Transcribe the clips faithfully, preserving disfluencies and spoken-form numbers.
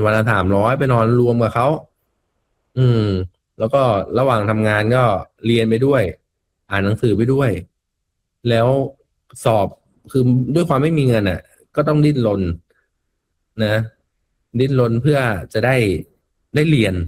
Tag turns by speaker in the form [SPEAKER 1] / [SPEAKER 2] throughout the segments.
[SPEAKER 1] วันละสามร้อยไปนอนรวมกับเขาอืมแล้วก็ระหว่างทำงานก็เรียนไปด้วยอ่านหนังสือไปด้วยแล้วสอบคือด้วยความไม่มีเงินอ่ะก็ต้องดิ้นรนนะดิ้นรนเพื่อจะได้ได้เรียน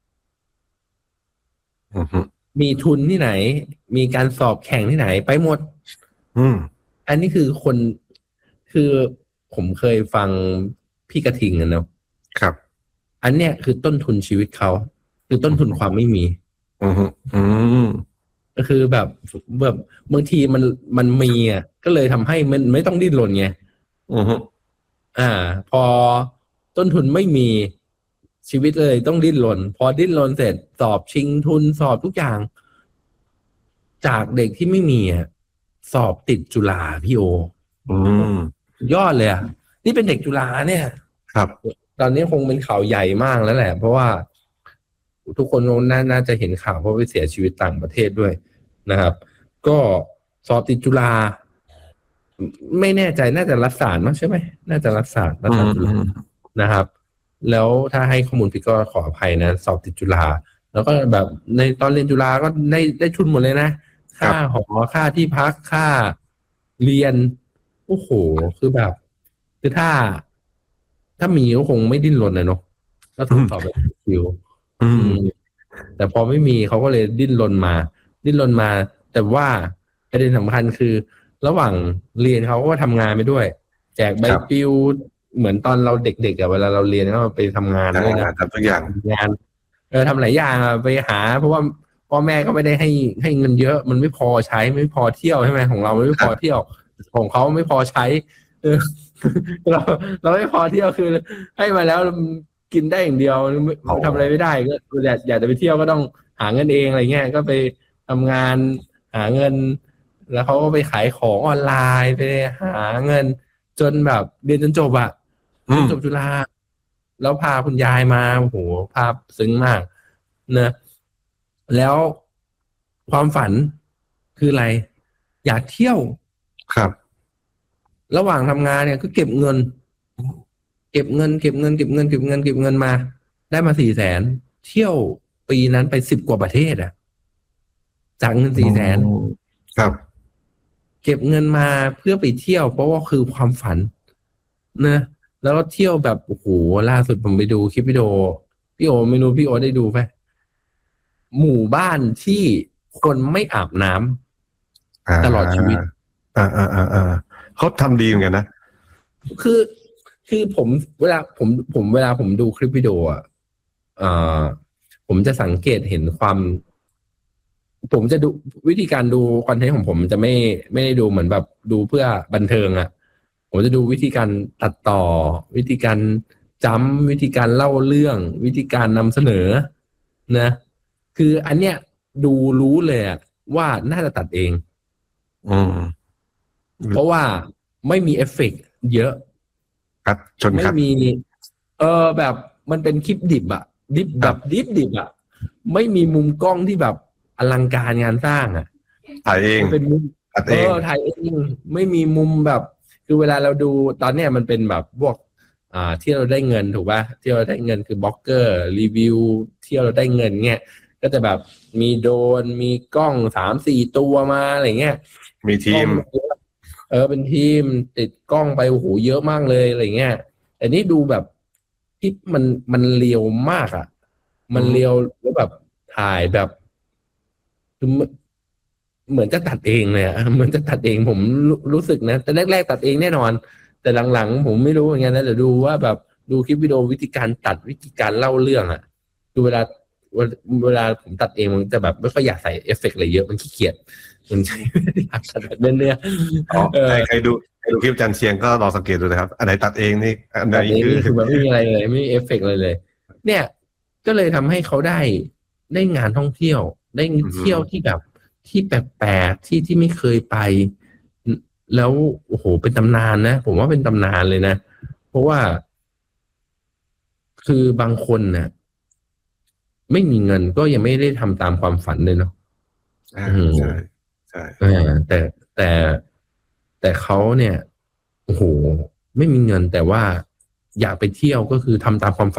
[SPEAKER 2] อือฮึ
[SPEAKER 1] มีทุนที่ไหนมีการสอบแข่งที่ไหนไปหมด
[SPEAKER 2] อืม
[SPEAKER 1] อันนี้คือคนคือผมเคยฟังพี่กระทิงอะเนาะ
[SPEAKER 2] ครับ
[SPEAKER 1] อันเนี้ยคือต้นทุนชีวิตเขาคือต้นทุนความไม่มี
[SPEAKER 2] อือฮึอืม
[SPEAKER 1] ก็คือแบบแบบบางทีมันมันมีอ่ะก็เลยทำให้มันไม่ต้องดิ้นรนไง
[SPEAKER 2] อือฮึ
[SPEAKER 1] อ่าพอต้นทุนไม่มีชีวิตเลยต้องดิ้นรนพอดิ้นรนเสร็จสอบชิงทุนสอบทุกอย่างจากเด็กที่ไม่มีอ่ะสอบติดจุฬาพี่โอ
[SPEAKER 2] อืม
[SPEAKER 1] ยอดเลยอ่ะนี่เป็นเด็กจุฬาเนี่ย
[SPEAKER 2] ครับ
[SPEAKER 1] ตอนนี้คงเป็นข่าวใหญ่มากแล้วแหละเพราะว่าทุกคนน่าน่าจะเห็นข่าวเพราะไปเสียชีวิตต่างประเทศด้วยนะครับก็สอบติดจุฬาไม่แน่ใจน่าจะรัฐศาสตร์มั้งใช่ไหมน่าจะรัฐศาสตร์รั
[SPEAKER 2] อืม
[SPEAKER 1] ฐศาสตร์จุฬา
[SPEAKER 2] อืม
[SPEAKER 1] นะครับแล้วถ้าให้ข้อมูลผิดก็ขออภัยนะสอบติดจุฬาแล้วก็แบบในตอนเรียนจุฬาก็ได้ได้ทุนหมดเลยนะ
[SPEAKER 2] ครั
[SPEAKER 1] ค่า
[SPEAKER 2] บ
[SPEAKER 1] หอค่าที่พักค่าเรียนโอ้โหคือแบบคือถ้าถ้ามีก็คงไม่ดิ้นรนนะเนาะก็
[SPEAKER 2] อืม
[SPEAKER 1] ถูกสอบแบบคิว
[SPEAKER 2] อืม
[SPEAKER 1] อืมแต่พอไม่มีเขาก็เลยดิ้นรนมาดิ้นรนมาแต่ว่าประเด็นสำคัญคือระหว่างเรียนเขาก็ทำงานไปด้วยแจกใบ
[SPEAKER 2] ครับ
[SPEAKER 1] ปลิวเหมือนตอนเราเด็กๆอะเวลาเราเรียนก็ไปทำงาน
[SPEAKER 2] อ่า
[SPEAKER 1] ด้วยนะ
[SPEAKER 2] ทำทุกอย่าง
[SPEAKER 1] ทำงานเออทำหลายอย่างอะไปหาเพราะว่าพ่อแม่ก็ไม่ได้ให้ให้เงินเยอะมันไม่พอใช้ไม่พอเที่ยวใช่ไหมของเราไม่
[SPEAKER 2] ครับ
[SPEAKER 1] พอเที่ยวของเขาไม่พอใช้เออ เราเราไม่พอเที่ยวคือให้มาแล้วกินได้อย่างเดียว
[SPEAKER 2] โอ้
[SPEAKER 1] ทำอะไรไม่ได้ก็อยากอยากจะไปเที่ยวก็ต้องหาเงินเองอะไรเงี้ยก็ไปทำงานหาเงินแล้วเขาก็ไปขายของออนไลน์ไปหาเงินจนแบบเรียนจนจบอะ
[SPEAKER 2] อืม
[SPEAKER 1] จนจบจุฬาแล้วพาคุณยายมาโอ้โหภาพซึ้งมากเนอะแล้วความฝันคืออะไรอยากเที่ยว
[SPEAKER 2] ครับ
[SPEAKER 1] ระหว่างทำงานเนี่ยก็เก็บเงิน เก็บเงินเก็บเงินเก็บเงินเก็บเงินเก็บเงินมาได้มาสี่แสนเที่ยวปีนั้นไปสิบกว่าประเทศอ่ะจากเงิน
[SPEAKER 2] อื
[SPEAKER 1] สี่แสน
[SPEAKER 2] มครับ
[SPEAKER 1] เก็บเงินมาเพื่อไปเที่ยวเพราะว่าคือความฝันนะแล้วก็เที่ยวแบบโอ้โหล่าสุดผมไปดูคลิปวิดีโอพี่โอไม่รู้พี่โอได้ดูไหมหมู่บ้านที่คนไม่อาบน้
[SPEAKER 2] อ่
[SPEAKER 1] ำตลอดชีวิต
[SPEAKER 2] าอ่าอ่าอ่าอ่าเขาทำดีเหมือนกันนะ
[SPEAKER 1] คือคือผมเวลาผมผมเวลาผมดูคลิปวิดีโออ่ะเอ่อผมจะสังเกตเห็นความผมจะดูวิธีการดูคอนเทนต์ของผมจะไม่ไม่ได้ดูเหมือนแบบดูเพื่อบันเทิงอ่ะผมจะดูวิธีการตัดต่อวิธีการจำวิธีการเล่าเรื่องวิธีการนำเสนอนะคืออันเนี้ยดูรู้เลยอะว่าน่าจะตัดเอง
[SPEAKER 2] อืม
[SPEAKER 1] เพราะว่าไม่มีเอฟเฟกต์เยอะ
[SPEAKER 2] คัดชนคัด
[SPEAKER 1] ไม่มีเออแบบมันเป็นคลิปดิบอะดิบ
[SPEAKER 2] ครับ
[SPEAKER 1] แบบดิบดิบอะไม่มีมุมกล้องที่แบบอลังการงานสร้างอะ
[SPEAKER 2] ถ่ายเอง
[SPEAKER 1] มันเป็นมุมเอ
[SPEAKER 2] ตัดเอง
[SPEAKER 1] อถ่ายเองไม่มีมุมแบบคือเวลาเราดูตอนเนี้ยมันเป็นแบบพวกอ่าที่เราได้เงินถูกป่ะที่เราได้เงินคือบล็อกเกอร์รีวิวที่เราได้เงินเงี้ยก็จะแบบมีโดรนมีกล้องสามสี่ตัวมาอะไรเงี้ย
[SPEAKER 2] มี
[SPEAKER 1] กล้อง
[SPEAKER 2] ทีม
[SPEAKER 1] เออเป็นทีมติดกล้องไปโอ้โหเยอะมากเลยอะไรเงี้ย แต่นี่ดูแบบที่มันมันเรียวมากอ่ะ
[SPEAKER 2] อืม
[SPEAKER 1] มันเรียวแล้วแบบถ่ายแบบคือเหมือนเหมือนจะตัดเองเลยอ่ะเหมือนจะตัดเองผมรู้รู้สึกนะแต่แรกๆตัดเองแน่นอนแต่หลังๆผมไม่รู้เหมือนกันนะเดี๋ยวดูว่าแบบดูคลิปวิดีโอวิธีการตัดวิธีการเล่าเรื่องอ่ะคือเวลาเวลาเวลาผมตัดเองมันจะแบบไม่ค่อยอยากใส่เอฟเฟกต์อะไรเยอะมันขี้เกียจมันใช้อยากตัดแบบเนี้ย
[SPEAKER 2] อ๋อ
[SPEAKER 1] ๆเออ
[SPEAKER 2] ใครใครดูใครดูคลิปจันเชียงก็ลองสังเกตดูนะครับอันไหนตัดเองนี่อันไหน
[SPEAKER 1] ตัดเอง
[SPEAKER 2] คือ
[SPEAKER 1] นี่คือแบบไม่มีอะไรเลยไม่มีเอฟเฟกต์เลยเลย เนี่ยก็เลยทำให้เขาได้ได้งานท่องเที่ยวได้
[SPEAKER 2] อื
[SPEAKER 1] เที่ยวที่
[SPEAKER 2] ม
[SPEAKER 1] แบบที่แปลกๆที่ที่ไม่เคยไปแล้วโอ้โหเป็นตำนานนะผมว่าเป็นตำนานเลยนะเพราะว่าคือบางคนเนี่ยไม่มีเงินก็ยังไม่ได้ทำตามความฝันเลยเนาะ
[SPEAKER 2] อ่า
[SPEAKER 1] อืม
[SPEAKER 2] ใช่ใช่
[SPEAKER 1] อ่าแต่แต่แต่เขาเนี่ยโอ้โหไม่มีเงินแต่ว่าอยากไปเที่ยวก็คือทำตามความฝัน